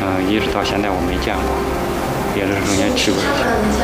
一直到现在我没见过，也是中间去过一次。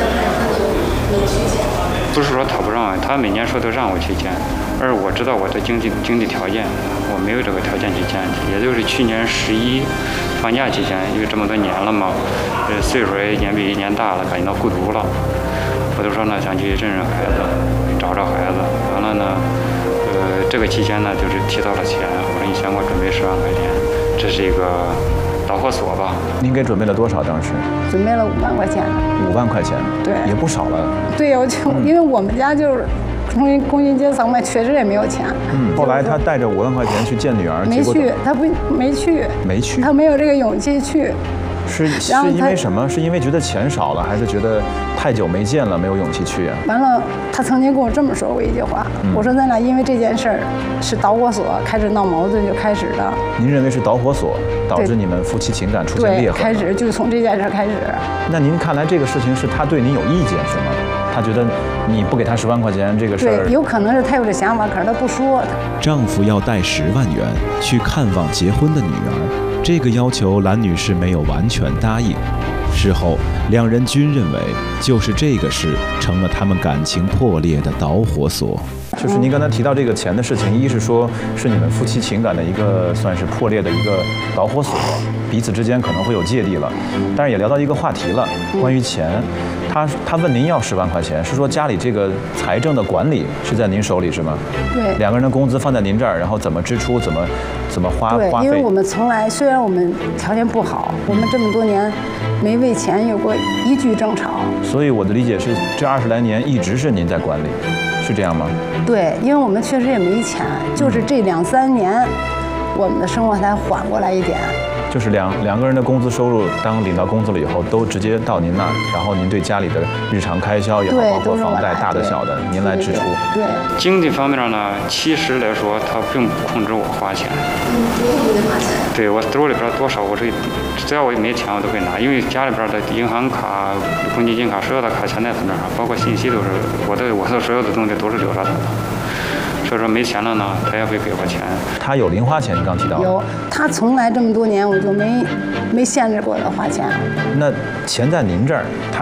不是说他不让，他每年说都让我去见，而我知道我的经济条件，我没有这个条件去见。也就是去年11放假期间，因为这么多年了嘛，岁数也一年比一年大了，感觉到孤独了。我就说呢，想去认认孩子，找找孩子。完了呢，这个期间呢，就是提到了钱，我说你先给我准备10万块钱，这是一个导火索吧。 您给准备了多少？当时准备了5万块钱。 5万块钱， 对， 也不少了。 对，因为我们家就是工薪阶层嘛，确实也没有钱。 后来他带着5万块钱去见女儿， 没去，他没去，他没有这个勇气去。 是因为什么？是因为觉得钱少了，还是觉得太久没见了，没有勇气去啊？ 完了，他曾经跟我这么说过一句话，我说咱俩因为这件事儿是导火索，开始闹矛盾就开始了。 您认为是导火索导致你们夫妻情感出现裂痕？ 对，开始就从这件事开始。 那您看来这个事情是他对你有意见是吗？他觉得你不给他10万块钱这个事儿， 对，有可能是他有这想法，可是他不说。 丈夫要带10万元去看望结婚的女儿，这个要求兰女士没有完全答应。事后，两人均认为就是这个事成了他们感情破裂的导火索。 就是您刚才提到这个钱的事情，一是说是你们夫妻情感的一个算是破裂的一个导火索，彼此之间可能会有芥蒂了。但是也聊到一个话题了，关于钱，他问您要10万块钱，是说家里这个财政的管理是在您手里是吗？ 对， 两个人的工资放在您这儿，然后怎么支出，怎么花费。 因为我们从来虽然我们条件不好，我们这么多年没为钱有过一句争吵。所以我的理解是，这20来年一直是您在管理，是这样吗？ 对，因为我们确实也没钱，就是这2、3年，我们的生活才缓过来一点。 就是两个人的工资收入，当领到工资了以后，都直接到您那儿，然后您对家里的日常开销也好，包括房贷大的小的，您来支出。 对， 经济方面呢，其实来说，他并不控制我花钱。 不得花钱。 对，我兜里边多少，只要我没钱，我都会拿，因为家里边的银行卡、公积金卡、所有的卡全在他那儿，包括信息都是我的所有的东西都是留着他的。所以说没钱了呢，他也会给我钱。 他有零花钱，你刚提到有，他从来这么多年我就没限制过他花钱。 那钱在您这儿，他